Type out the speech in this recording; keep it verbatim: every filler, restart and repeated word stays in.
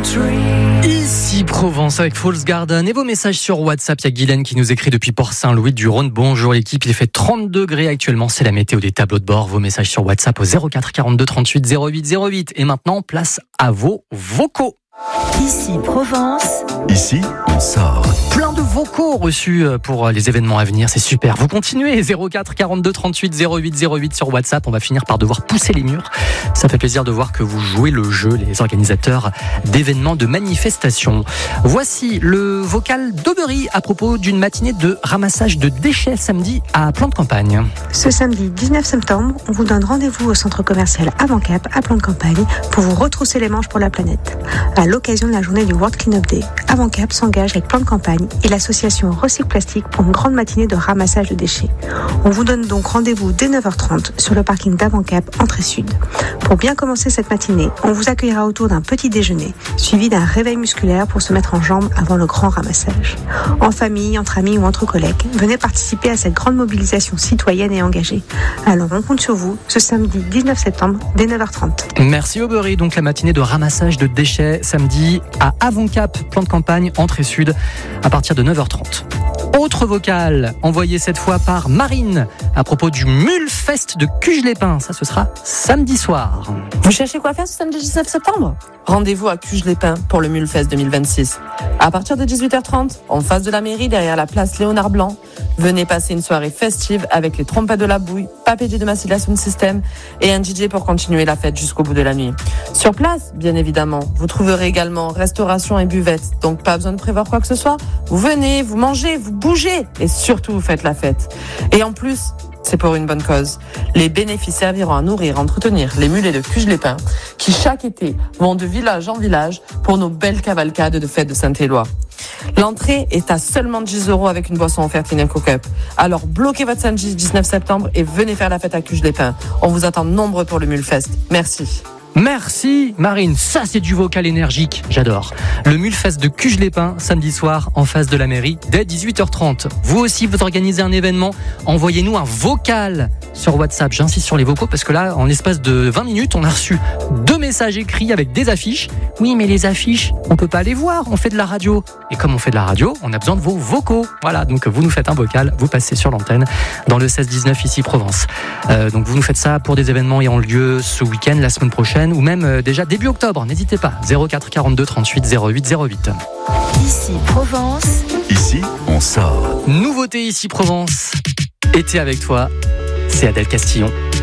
Ici Provence avec Falls Garden et vos messages sur WhatsApp. Il y a Guylaine qui nous écrit depuis Port-Saint-Louis du Rhône. Bonjour l'équipe, il fait trente degrés actuellement, c'est la météo des tableaux de bord. Vos messages sur WhatsApp au zéro quatre quarante-deux trente-huit zéro huit zéro huit. Et maintenant, place à vos vocaux. Ici Provence. Ici, on sort. Plein de vocaux reçus pour les événements à venir, c'est super. Vous continuez, zéro quatre quarante-deux trente-huit zéro huit zéro huit sur WhatsApp. On va finir par devoir pousser les murs. Ça fait plaisir de voir que vous jouez le jeu, les organisateurs d'événements, de manifestations. Voici le vocal d'Aubery à propos d'une matinée de ramassage de déchets samedi à Plan de Campagne. Ce samedi dix-neuf septembre, on vous donne rendez-vous au centre commercial Avancap à Plan de Campagne pour vous retrousser les manches pour la planète. À l'occasion de la journée du World Clean Up Day, Avancap s'engage avec Plan de Campagne et l'association Recycle Plastique pour une grande matinée de ramassage de déchets. On vous donne donc rendez-vous dès neuf heures trente sur le parking d'Avancap, entrée sud. Pour bien commencer cette matinée, on vous accueillera autour d'un petit déjeuner, suivi d'un réveil musculaire pour se mettre en jambes avant le grand ramassage. En famille, entre amis ou entre collègues, venez participer à cette grande mobilisation citoyenne et engagée. Alors on compte sur vous ce samedi dix-neuf septembre dès neuf heures trente. Merci Aubery, donc la matinée de ramassage de déchets samedi à Avancap, Plan de Campagne, entrée sud, à partir de neuf heures trente. Autre vocal, envoyé cette fois par Marine, à propos du Mulfest de Cuges-les-Pins. Ça, ce sera samedi soir. Vous cherchez quoi faire ce samedi dix-neuf septembre ? Rendez-vous à Cuges-les-Pins pour le Mulfest deux mille vingt-six. À partir de dix-huit heures trente, en face de la mairie, derrière la place Léonard Blanc, venez passer une soirée festive avec les trompettes de la bouille, Papédi de Massilia Sound System et un D J pour continuer la fête jusqu'au bout de la nuit. Sur place, bien évidemment, vous trouverez également restauration et buvette, donc pas besoin de prévoir quoi que ce soit. Vous venez, vous mangez, vous bougez et surtout vous faites la fête. Et en plus, c'est pour une bonne cause. Les bénéfices serviront à nourrir, à entretenir les mulets de Cuges-les-Pins qui chaque été vont de village en village pour nos belles cavalcades de fête de Saint-Éloi. L'entrée est à seulement dix euros avec une boisson offerte Ineco Cup. Alors bloquez votre samedi dix-neuf septembre et venez faire la fête à Cuges-les-Pins. On vous attend nombreux pour le Mulfest. Merci. Merci Marine, ça c'est du vocal énergique, j'adore. Le Mulfest de Cuges-les-Pins, samedi soir, en face de la mairie, dès dix-huit heures trente. Vous aussi, vous organisez un événement, envoyez-nous un vocal sur WhatsApp. J'insiste sur les vocaux parce que là, en l'espace de vingt minutes, on a reçu deux messages écrits avec des affiches. Oui, mais les affiches, on peut pas les voir, on fait de la radio. Et comme on fait de la radio, on a besoin de vos vocaux. Voilà, donc vous nous faites un vocal, vous passez sur l'antenne dans le seize dix-neuf ici Provence. Euh, donc vous nous faites ça pour des événements ayant lieu ce week-end, la semaine prochaine, ou même euh, déjà début octobre, n'hésitez pas, zéro quatre quarante-deux trente-huit zéro huit zéro huit. Ici Provence. Ici, on sort. Nouveauté ici Provence, été avec toi, c'est Adèle Castillon.